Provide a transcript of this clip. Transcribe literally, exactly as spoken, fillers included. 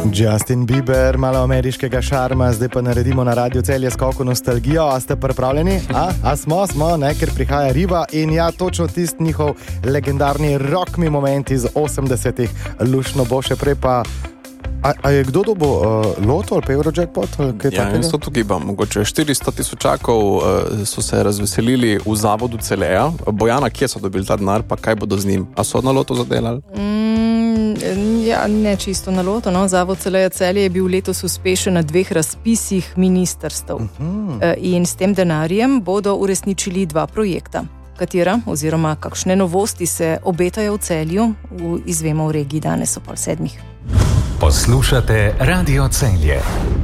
Justin Bieber, malo ameriškega šarma, zdaj pa naredimo na Radio Celje skoko nostalgijo. A ste pripravljeni? A, a smo, smo, ne, ker prihaja riba in ja, točno tisti njihov legendarni rock mi moment iz osemdesetih. Lušno bo še prej pa... A, a je kdo dobo uh, loto ali pa Eurojackpot? Ja, jaz to tukaj imam. Mogoče štiristo tisočakov uh, so se razveselili v zavodu Celeja. Bojana, kje so dobili ta denar, pa kaj bodo z njim? A so na loto zadelali? Mm, ja, ne čisto na loto. No. Zavod Celeja Celje je bil letos uspešen na dveh razpisih ministrstev. Uh-huh. uh, in s tem denarjem bodo uresničili dva projekta. Katera oziroma kakšne novosti se obetajo v Celju, v, izvemo v regiji danes o pol sedmih. Poslušate Radio Celje.